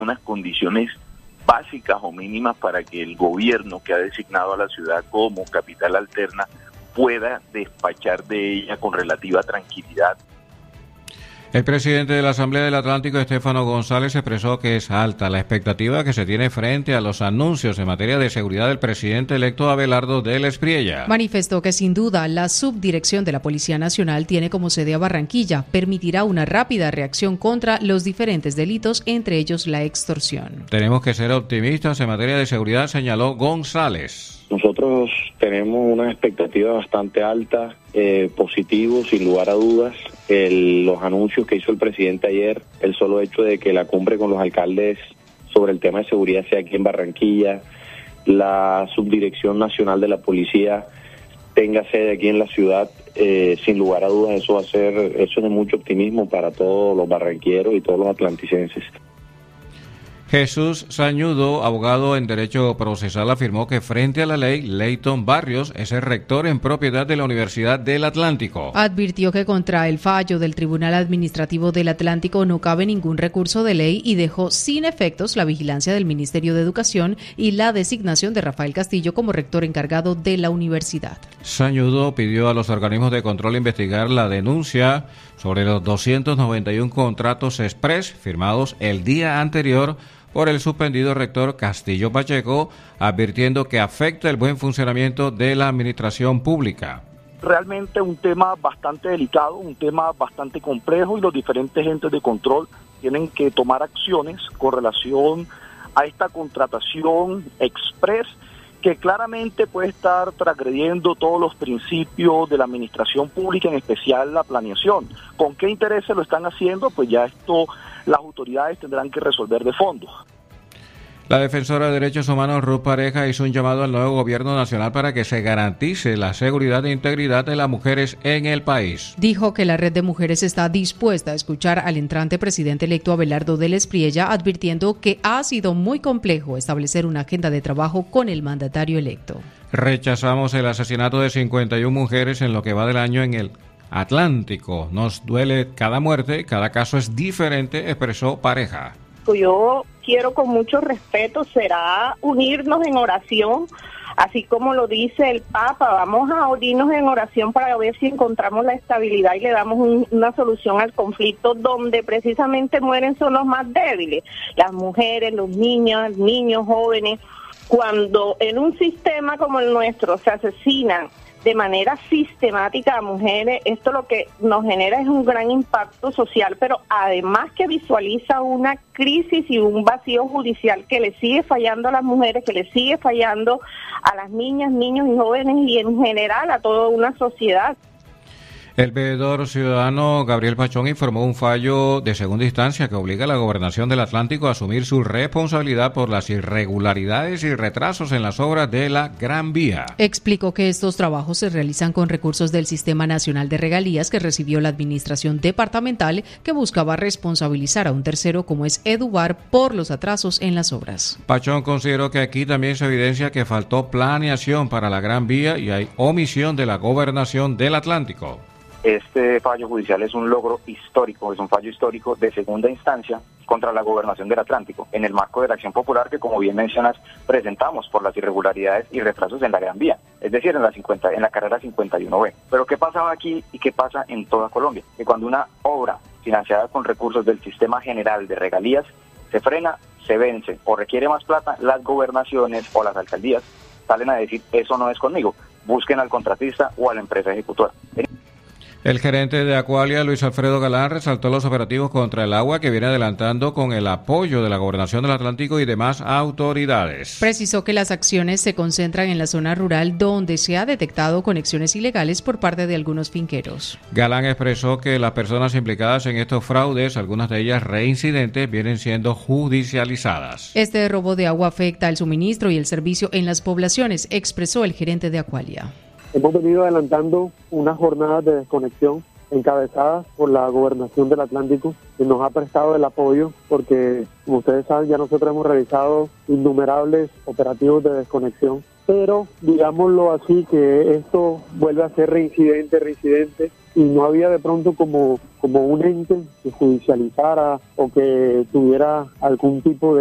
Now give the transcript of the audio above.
unas condiciones básicas o mínimas para que el gobierno que ha designado a la ciudad como capital alterna pueda despachar de ella con relativa tranquilidad. El presidente de la Asamblea del Atlántico, Estefano González, expresó que es alta la expectativa que se tiene frente a los anuncios en materia de seguridad del presidente electo Abelardo del Espriella. Manifestó que sin duda la subdirección de la Policía Nacional tiene como sede a Barranquilla, permitirá una rápida reacción contra los diferentes delitos, entre ellos la extorsión. Tenemos que ser optimistas en materia de seguridad, señaló González. Nosotros tenemos una expectativa bastante alta, positivo, sin lugar a dudas. Los anuncios que hizo el presidente ayer, el solo hecho de que la cumbre con los alcaldes sobre el tema de seguridad sea aquí en Barranquilla, la Subdirección Nacional de la Policía tenga sede aquí en la ciudad, sin lugar a dudas eso es de mucho optimismo para todos los barranquilleros y todos los atlanticenses. Jesús Sañudo, abogado en Derecho Procesal, afirmó que frente a la ley, Leyton Barrios es el rector en propiedad de la Universidad del Atlántico. Advirtió que contra el fallo del Tribunal Administrativo del Atlántico no cabe ningún recurso de ley y dejó sin efectos la vigilancia del Ministerio de Educación y la designación de Rafael Castillo como rector encargado de la universidad. Sañudo pidió a los organismos de control investigar la denuncia sobre los 291 contratos express firmados el día anterior por el suspendido rector Castillo Pacheco, advirtiendo que afecta el buen funcionamiento de la administración pública. Realmente un tema bastante delicado, un tema bastante complejo y los diferentes entes de control tienen que tomar acciones con relación a esta contratación express que claramente puede estar transgrediendo todos los principios de la administración pública, en especial la planeación. ¿Con qué intereses lo están haciendo? Pues ya esto las autoridades tendrán que resolver de fondo. La defensora de derechos humanos Ruth Pareja hizo un llamado al nuevo gobierno nacional para que se garantice la seguridad e integridad de las mujeres en el país. Dijo que la red de mujeres está dispuesta a escuchar al entrante presidente electo Abelardo del Espriella, advirtiendo que ha sido muy complejo establecer una agenda de trabajo con el mandatario electo. Rechazamos el asesinato de 51 mujeres en lo que va del año en el Atlántico. Nos duele cada muerte, cada caso es diferente, expresó Pareja. Yo quiero con mucho respeto será unirnos en oración, así como lo dice el Papa, vamos a unirnos en oración para ver si encontramos la estabilidad y le damos una solución al conflicto donde precisamente mueren son los más débiles, las mujeres, los niños, jóvenes. Cuando en un sistema como el nuestro se asesinan de manera sistemática a mujeres, esto lo que nos genera es un gran impacto social, pero además que visualiza una crisis y un vacío judicial que le sigue fallando a las mujeres, que le sigue fallando a las niñas, niños y jóvenes y en general a toda una sociedad. El veedor ciudadano Gabriel Pachón informó un fallo de segunda instancia que obliga a la Gobernación del Atlántico a asumir su responsabilidad por las irregularidades y retrasos en las obras de la Gran Vía. Explicó que estos trabajos se realizan con recursos del Sistema Nacional de Regalías que recibió la Administración Departamental, que buscaba responsabilizar a un tercero como es Edubar por los atrasos en las obras. Pachón consideró que aquí también se evidencia que faltó planeación para la Gran Vía y hay omisión de la Gobernación del Atlántico. Este fallo judicial es un logro histórico, es un fallo histórico de segunda instancia contra la Gobernación del Atlántico, en el marco de la acción popular que, como bien mencionas, presentamos por las irregularidades y retrasos en la Gran Vía, es decir, en la carrera 51B. Pero ¿qué pasaba aquí y qué pasa en toda Colombia? Que cuando una obra financiada con recursos del Sistema General de Regalías se frena, se vence o requiere más plata, las gobernaciones o las alcaldías salen a decir, eso no es conmigo, busquen al contratista o a la empresa ejecutora. El gerente de Acualia, Luis Alfredo Galán, resaltó los operativos contra el agua que viene adelantando con el apoyo de la Gobernación del Atlántico y demás autoridades. Precisó que las acciones se concentran en la zona rural donde se ha detectado conexiones ilegales por parte de algunos finqueros. Galán expresó que las personas implicadas en estos fraudes, algunas de ellas reincidentes, vienen siendo judicializadas. Este robo de agua afecta el suministro y el servicio en las poblaciones, expresó el gerente de Acualia. Hemos venido adelantando unas jornadas de desconexión encabezadas por la Gobernación del Atlántico, que nos ha prestado el apoyo porque, como ustedes saben, ya nosotros hemos realizado innumerables operativos de desconexión, pero digámoslo así, que esto vuelve a ser reincidente, y no había de pronto como un ente que judicializara o que tuviera algún tipo de